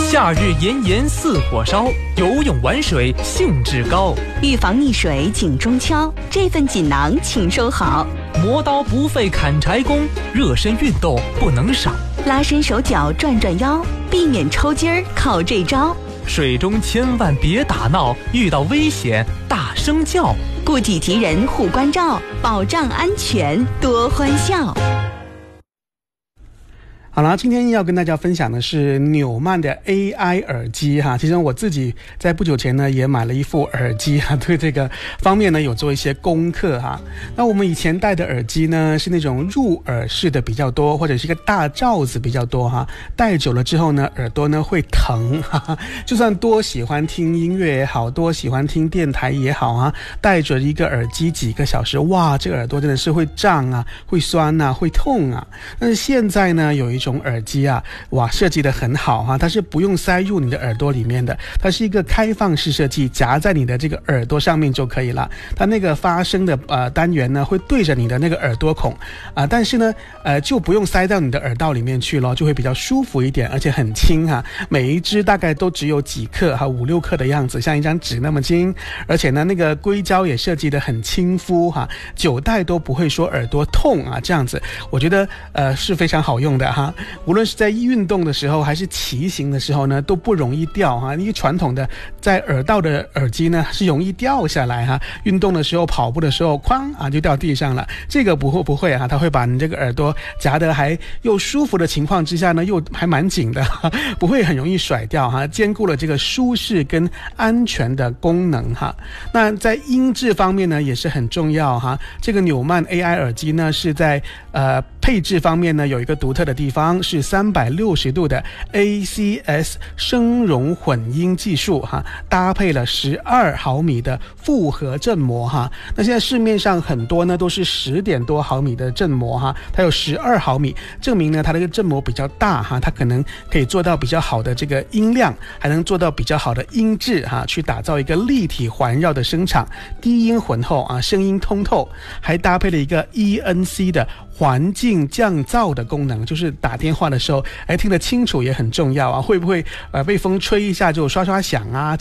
夏日炎炎似火烧，游泳玩水兴致高。 预防溺水紧中敲，这份锦囊请收好。 磨刀不费砍柴工，热身运动不能少。 拉伸手脚转转腰，避免抽筋儿靠这招。 水中千万别打闹，遇到危险大声叫。 顾己及人护关照，保障安全多欢笑。 好了，今天要跟大家分享的是纽曼的 AI 耳机哈。其实我自己在不久前呢也买了一副耳机哈，对这个方面呢有做一些功课哈。那我们以前戴的耳机呢是那种入耳式的比较多，或者是一个大罩子比较多哈。戴久了之后呢，耳朵呢会疼哈。就算多喜欢听音乐也好，多喜欢听电台也好啊，戴着一个耳机几个小时，哇，这个耳朵真的是会胀啊，会酸啊，会痛啊。但是现在呢有一种耳机啊，哇，设计得很好哈，它是不用塞入你的耳朵里面的，它是一个开放式设计，夹在你的这个耳朵上面就可以了。它那个发声的单元呢，会对着你的那个耳朵孔但是呢就不用塞到你的耳道里面去咯，就会比较舒服一点，而且很轻哈。每一支大概都只有几克哈，5-6克的样子，像一张纸那么轻，而且呢那个硅胶也设计得很亲肤哈，久戴都不会说耳朵痛啊，这样子我觉得是非常好用的哈。无论是在运动的时候还是骑行的时候呢，都不容易掉哈。因为传统的在耳道的耳机呢是容易掉下来哈，运动的时候跑步的时候哐就掉地上了。这个不会哈，它会把你这个耳朵夹得还又舒服的情况之下呢，又还蛮紧的哈，不会很容易甩掉哈，兼顾了这个舒适跟安全的功能哈。那在音质方面呢也是很重要哈。这个纽曼 AI 耳机呢是在配置方面呢有一个独特的地方，是360度的 ACS 声容混音技术哈，搭配了12毫米的复合振膜哈。那现在市面上很多呢都是10点多毫米的振膜哈，它有12毫米，证明呢它这个振膜比较大哈，它可能可以做到比较好的这个音量，还能做到比较好的音质哈，去打造一个立体环绕的声场，低音浑厚啊，声音通透，还搭配了一个 ENC 的环境降噪的功能，就是打电话的时候听得清楚也很重要啊，会不会被风吹一下就刷刷响啊，